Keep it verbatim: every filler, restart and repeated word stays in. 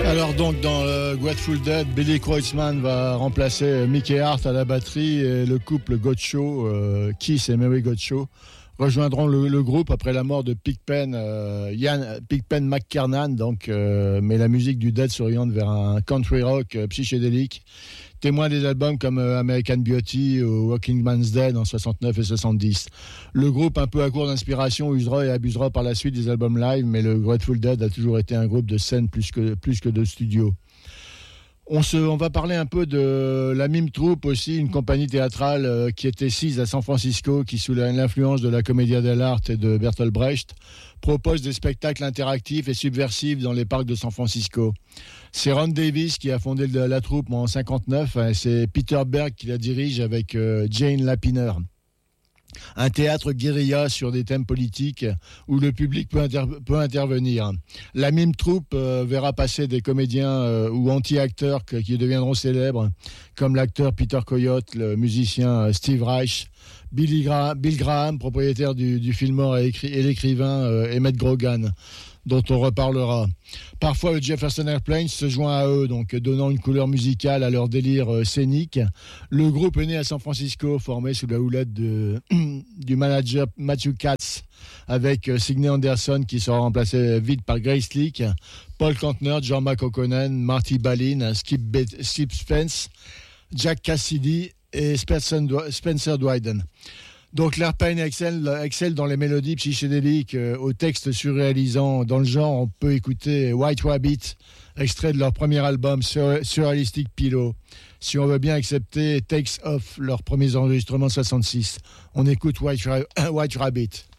Alors donc dans le Grateful Dead, Billy Kreutzmann va remplacer Mickey Hart à la batterie et le couple Gotcho, euh, Keith et Mary Gotcho, rejoindront le, le groupe après la mort de Pigpen, euh, Ian Pigpen McKernan, donc, euh, mais la musique du Dead s'oriente vers un country rock euh, psychédélique, témoin des albums comme euh, American Beauty ou Walking Man's Dead en soixante-neuf et soixante-dix. Le groupe, un peu à court d'inspiration, usera et abusera par la suite des albums live, mais le Grateful Dead a toujours été un groupe de scène plus que, plus que de studio. On, se, on va parler un peu de la Mime Troupe aussi, une compagnie théâtrale euh, qui était sise à San Francisco, qui sous l'influence de la Commedia dell'arte et de Bertolt Brecht, propose des spectacles interactifs et subversifs dans les parcs de San Francisco. C'est Ron Davis qui a fondé la, la troupe en cinquante-neuf, hein, c'est Peter Berg qui la dirige avec euh, Jane Lapiner. Un théâtre guérilla sur des thèmes politiques où le public peut, inter- peut intervenir. La Mime Troupe euh, verra passer des comédiens euh, ou anti-acteurs que, qui deviendront célèbres, comme l'acteur Peter Coyote, le musicien Steve Reich, Billy Gra- Bill Graham, propriétaire du, du Fillmore et, écri- et l'écrivain euh, Emmett Grogan, dont on reparlera. Parfois, le Jefferson Airplane se joint à eux, donc donnant une couleur musicale à leur délire euh, scénique. Le groupe est né à San Francisco, formé sous la houlette de, du manager Matthew Katz, avec euh, Signe Anderson qui sera remplacé vite par Grace Leak, Paul Kantner, John McConan, Marty Balin, Skip, Be- Skip Spence, Jack Cassidy et Spencer, Spencer Dwyden. Donc l'Airplane excelle, excelle dans les mélodies psychédéliques euh, aux textes surréalisants. Dans le genre, on peut écouter White Rabbit, extrait de leur premier album Sur- Surrealistic Pillow. Si on veut bien accepter Takes Off, leurs premiers enregistrements soixante-six. On écoute White, Ra- White Rabbit.